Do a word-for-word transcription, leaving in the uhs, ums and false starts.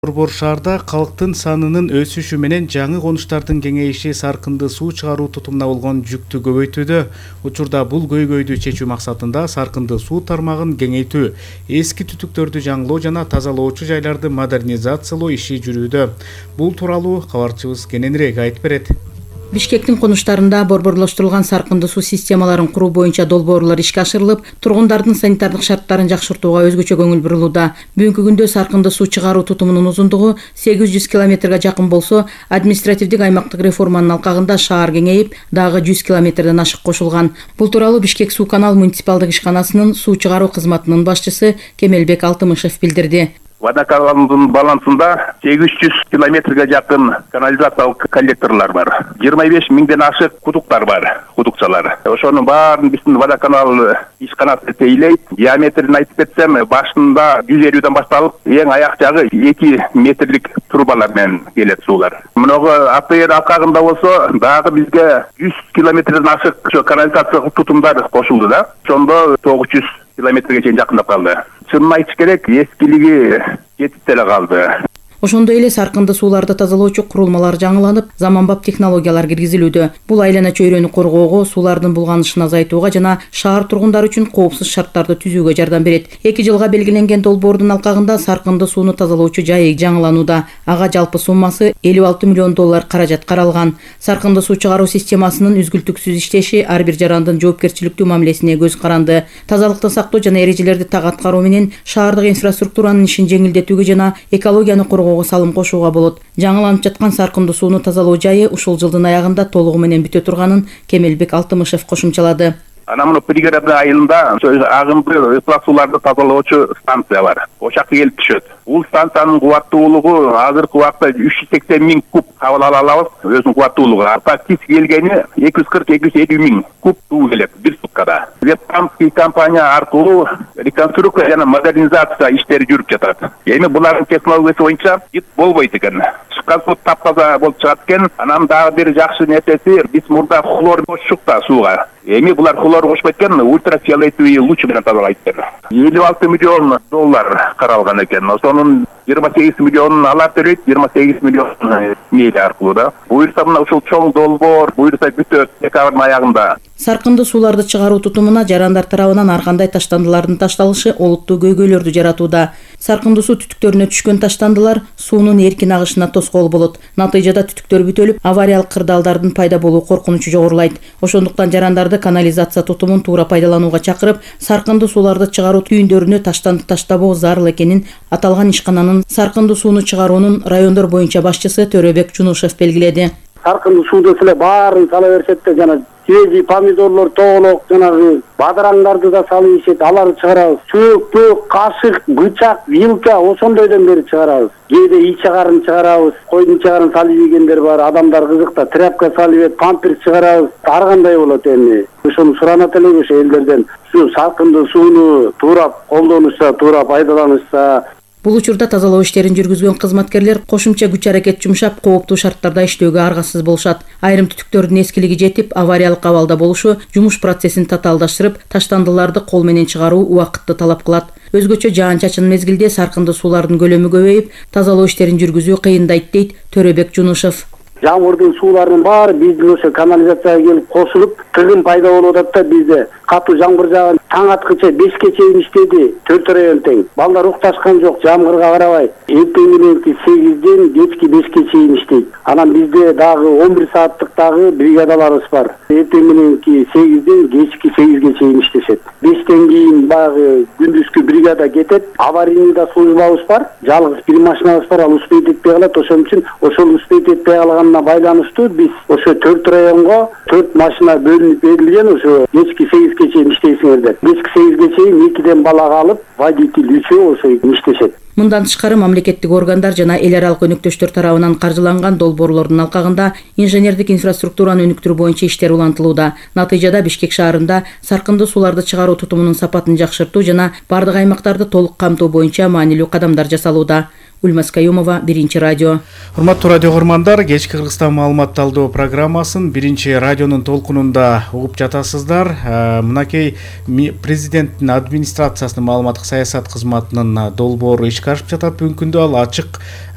Борбор шаарда калктын санынын өсүшү менен жаңы конуштардын кеңейиши саркынды суу чыгаруу тутумуна болгон жүктү көбөйтүүдө. Учурда бул көйгөйдү чечүү максатында саркынды суу тармагын кеңейтүү, эски түтүктөрдү жаңылоо жана тазалоочу жайларды модернизациялоо иши жүрүүдө. Бул тууралуу кабарчыбыз кененирээк айтып берет. Бишкектин конуштарында борборлоштурулган саркынды суу системаларын куруу боюнча долбоорлор ишке ашырылып, тургундардын санитардык шарттарын жакшыртууга өзгөчө көңүл бурулууда. Бүгүнкү күндө саркынды суу чыгаруу тутумунун узундугу сегиз жүз километрге жакын болсо, административдик аймактык реформанын алкагында шаар кеңейип, дагы жүз километрден ашык кошулган. Бул тууралуу Бишкек суу канал муниципалдык ишканасынын суу чыгаруу кызматынын башчысы Кемелбек Алтымышев билдирди. Водоканалдын балансында сегиз жүз километрге жакын канализациялык коллекторлор бар. жыйырма беш миңден ашык кудуктар бар, кудукчалар. Ошонун баарын биздин водоканал ишканасы тейлейт. Диаметрин айтып кетсем, башында жүз элүүдөн башталып, эң аяк жагы эки метрлик трубалар менен келет суулар. Мыногу АПР алкагында болсо, дагы бизге жүз километрден ашык канализациялык тутумдар кошулду да. Ошондо тогуз жүз километрге чейин жакындап калды. Чынын айтыш керек, эскилиги кетип деле калды. Ошондой эле саркынды сууларды тазалоочу курулмалар жаңыланып, заманбап технологиялар киргизилүүдө. Бул айлана чөйрөнү коргоого, суулардын булганышын азайтууга жана шаар тургундары үчүн коопсуз шарттарды түзүүгө жардам берет. эки жылга белгиленген долбоордун алкагында саркынды сууну тазалоочу жайы жаңыланууда. Ага жалпы суммасы элүү алты миллион доллар каражат каралган. Саркынды суу чыгаруу системасынын үзгүлтүксүз иштеши ар бир жарандын жоопкерчиликтүү мамилесине көз каранды. Тазалыкты сактоо жана эрежелерди так аткаруу менен шаардык инфраструктуранын ишин жеңилдетүүгө жана экологияны коргоого салым кошууга болот. Жаңыланып жаткан саркынды сууну тазалоо жайы ушул жылдын аягында толугу менен бүтө турганын Кемелбек Алтымышев кошумчалады. Ана муну пригородный айылында агымды ыплак сууларды тазалоочу станция бар. Ошакка келип түшөт. Бул станциянын кубаттуулугу азыркы убакта үч жүз сексен миң куб кабыл ала алабыз. Өзүнүн кубаттуулугу практически келгени эки жүз кырк эки жүз элүү миң куб суу келет бир суткада. Ветпамский компания аркылуу реконструкция жана модернизация иштери жүрүп жатат. Эми булардын технологиясы боюнча гид болбойт экен. Чыккан суу таптаза болуп чыгат экен. Анан дагы бир жакшы нерсеси, биз мурда хлор кошчук да сууга. Эми булар хлор кошпойт экен, ультрафиолетовый луч менен тазалайт экен. элүү алты миллион доллар каралган экен. Ошонун жыйырма сегиз миллионун алар төлөйт, жыйырма сегиз миллион мейли аркылуу да. Буюрса мына ушул чоң долбоор, буюрса бүтөт декабрдын аягында. Саркынды сууларды чыгаруу тутумуна жарандар тарабынан ар кандай таштандылардын ташталышы олуттуу көйгөйлөрдү жаратууда. Саркынды суу түтүктөрүнө түшкөн таштандылар суунун эркин агышына тоскоол болот. Натыйжада түтүктөр бүтөлүп, авариялык кырдаалдардын пайда болуу коркунучу жогорулайт. Ошондуктан жарандарды канализация тутумун туура пайдаланууга чакырып, саркынды сууларды чыгаруу түйүндөрүнө таштанды таштабоо зарыл экенин аталган ишкананын саркынды сууну чыгаруунун райондор боюнча башчысы Төрөбек Жунушев белгиледи. Саркынды сууду силе баарын сала берсек да жана свежий помидорлор, тоолок, жанагы бадыраңдарды да салып ишет, аларды чыгарабыз. Чөөк, кашык, бычак, вилка ошондойдон бери чыгарабыз. Кээде ий чыгарын чыгарабыз, койдун чыгарын салып ийгендер бар, адамдар кызыкта тряпка салып, памперс чыгарабыз. Ар кандай болот эми. Ошону суранат элек ошо элдерден. Ушу саркынды сууну туура колдонушса, туура пайдаланышса. Бул учурда тазалоо иштерин жүргүзгөн кызматкерлер кошумча күч аракет жумшап, кооптуу шарттарда иштөөгө аргасыз болушат. Айрым түтүктөрдүн эскилиги жетип, авариялык абалда болушу жумуш процессин татаалдаштырып, таштандыларды кол менен чыгаруу убакытты талап кылат. Өзгөчө жаан-чачын мезгилде саркынды суулардын көлөмү көбөйүп, тазалоо иштерин жүргүзүү кыйындайт дейт Төрөбек Жунушев. Жамгырдын сууларынын баары биздин ошо канализацияга келип кошулуп, тыгын пайда болуп атат да bizde. Катуу жамгыр жаган таң аткыча бешке чейин иштеди, төрт район тең. Балдар укташкан жок, жамгырга карабай. Эртең мененки сегизден кечки бешке чейин иштейт. Анан бизде дагы он бир сааттык дагы бригадаларыбыз бар. Эртең мененки сегизден кечки сегизге чейин иштешет. бештен кийин багы күндүзгү бригада кетет. Аварийный да службабыз бар. Жалгыз бир машинабыз бар, ал успейт этпей калат. Ошон үчүн ошол успейт этпей калганына байланыштуу биз ошо төрт районго төрт машина бөлүнүп берилген, ошо кечки сегизге чейин иштейсиңердер. Кечки сегизге чейин экиден балага алып, водитель үчөө ошо иштешет. Мындан тышкары мамлекеттик органдар жана эл аралык өнөктөштөр тарабынан каржыланган долбоорлордун алкагында инженердик инфраструктураны өнүктүрүү боюнча иштер улантылууда. Натыйжада Бишкек шаарында саркынды сууларды чыгаруу тутумунун сапатын жакшыртуу жана бардык аймактарды толук камтоо боюнча маанилүү кадамдар жасалууда. Ульмас Каюмова, Биринчи радио. Урматтуу радио көрмандар, кечки Кыргызстан маалымат талдоо программасын Биринчи радионун толкунунда угуп жатасыздар. Мынакей президенттин администрациясынын маалыматтык саясат кызматынын долбоору ишке ашып жатат. Бүгүнкү күндө ал ачык